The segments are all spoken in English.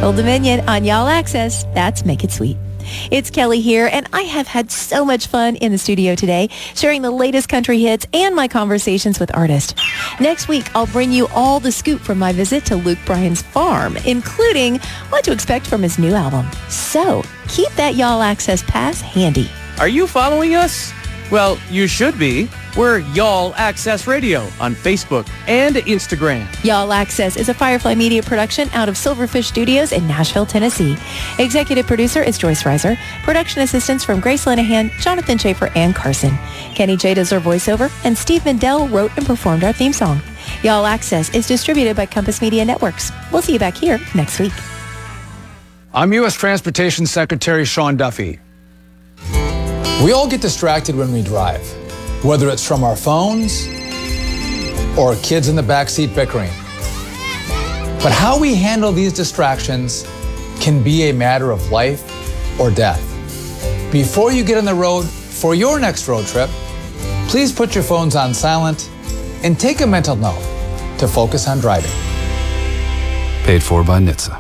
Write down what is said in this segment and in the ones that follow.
Old Dominion on Y'all Access. That's Make It Sweet. It's Kelly here, and I have had so much fun in the studio today, sharing the latest country hits and my conversations with artists. Next week, I'll bring you all the scoop from my visit to Luke Bryan's farm, including what to expect from his new album. So, keep that Y'all Access pass handy. Are you following us? Well, you should be. We're Y'all Access Radio on Facebook and Instagram. Y'all Access is a Firefly Media production out of Silverfish Studios in Nashville, Tennessee. Executive producer is Joyce Reiser. Production assistants from Grace Linehan, Jonathan Schaefer, and Carson. Kenny J does our voiceover, and Steve Mendel wrote and performed our theme song. Y'all Access is distributed by Compass Media Networks. We'll see you back here next week. I'm U.S. Transportation Secretary Sean Duffy. We all get distracted when we drive, whether it's from our phones or kids in the backseat bickering. But how we handle these distractions can be a matter of life or death. Before you get on the road for your next road trip, please put your phones on silent and take a mental note to focus on driving. Paid for by NHTSA.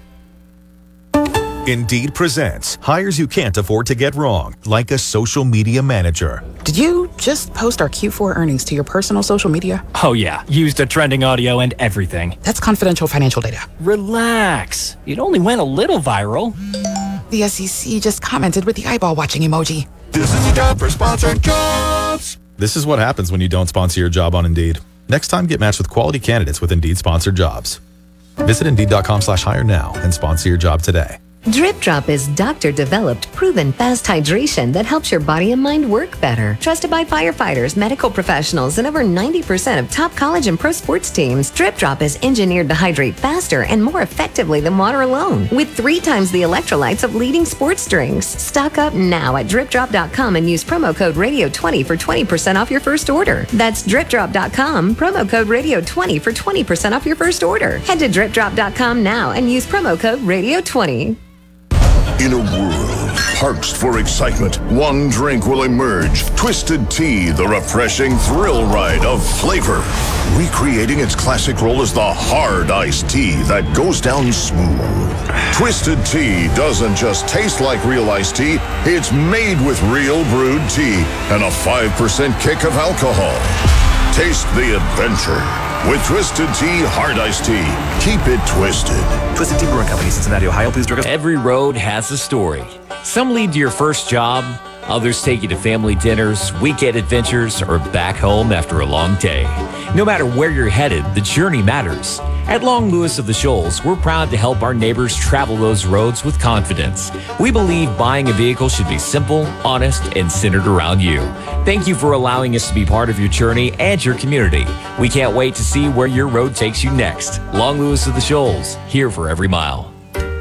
Indeed presents hires you can't afford to get wrong, like a social media manager. Did you just post our Q4 earnings to your personal social media? Oh yeah, used a trending audio and everything. That's confidential financial data. Relax. It only went a little viral. The SEC just commented with the eyeball watching emoji. This is a job for sponsored jobs. This is what happens when you don't sponsor your job on Indeed. Next time, get matched with quality candidates with Indeed sponsored jobs. Visit Indeed.com/hire now and sponsor your job today. Drip Drop is doctor-developed, proven fast hydration that helps your body and mind work better. Trusted by firefighters, medical professionals, and over 90% of top college and pro sports teams, Drip Drop is engineered to hydrate faster and more effectively than water alone, with 3 times the electrolytes of leading sports drinks. Stock up now at DripDrop.com and use promo code Radio20 for 20% off your first order. That's DripDrop.com, promo code Radio20 for 20% off your first order. Head to DripDrop.com now and use promo code Radio20. In a world parched for excitement, one drink will emerge. Twisted Tea, the refreshing thrill ride of flavor. Recreating its classic role as the hard iced tea that goes down smooth. Twisted Tea doesn't just taste like real iced tea, it's made with real brewed tea and a 5% kick of alcohol. Taste the adventure with Twisted Tea Hard Iced Tea. Keep it twisted. Twisted Tea Brewing Company, Cincinnati, Ohio. Please drink. Every road has a story. Some lead to your first job. Others take you to family dinners, weekend adventures, or back home after a long day. No matter where you're headed, the journey matters. At Long Lewis of the Shoals, we're proud to help our neighbors travel those roads with confidence. We believe buying a vehicle should be simple, honest, and centered around you. Thank you for allowing us to be part of your journey and your community. We can't wait to see where your road takes you next. Long Lewis of the Shoals, here for every mile.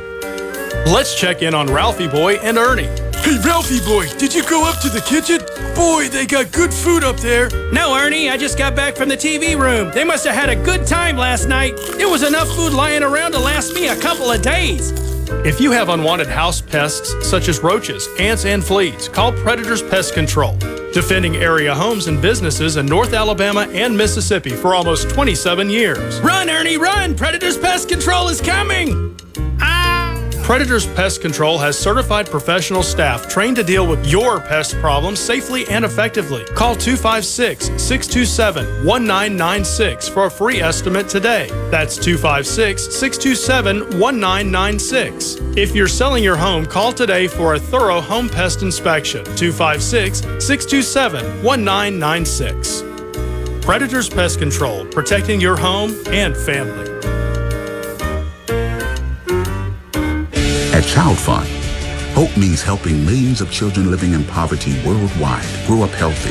Let's check in on Ralphie Boy and Ernie. Hey, Ralphie Boy, did you go up to the kitchen? Boy, they got good food up there. No, Ernie, I just got back from the TV room. They must have had a good time last night. There was enough food lying around to last me a couple of days. If you have unwanted house pests such as roaches, ants, and fleas, call Predators Pest Control. Defending area homes and businesses in North Alabama and Mississippi for almost 27 years. Run, Ernie, run! Predators Pest Control is coming! Predators Pest Control has certified professional staff trained to deal with your pest problems safely and effectively. Call 256-627-1996 for a free estimate today. That's 256-627-1996. If you're selling your home, call today for a thorough home pest inspection. 256-627-1996. Predators Pest Control, protecting your home and family. At Child Fund, hope means helping millions of children living in poverty worldwide grow up healthy,